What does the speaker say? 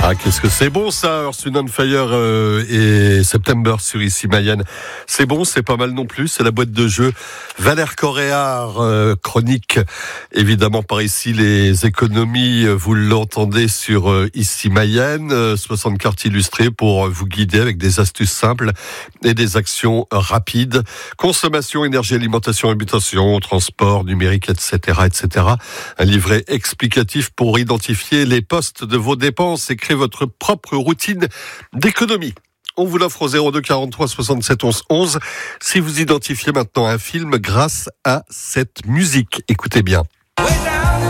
Ah, qu'est-ce que c'est bon ça, Earth, Wind and Fire et September sur Ici Mayenne. C'est bon, c'est pas mal non plus, c'est la boîte de jeu Valère Coréard, chronique évidemment par ici les économies, vous l'entendez sur Ici Mayenne, 60 cartes illustrées pour vous guider avec des astuces simples et des actions rapides. Consommation, énergie, alimentation, habitation, transport, numérique, etc., etc. Un livret explicatif pour identifier les postes de vos dépenses et créer votre propre routine d'économie. On vous l'offre au 02 43 67 11 11 si vous identifiez maintenant un film grâce à cette musique. Écoutez bien.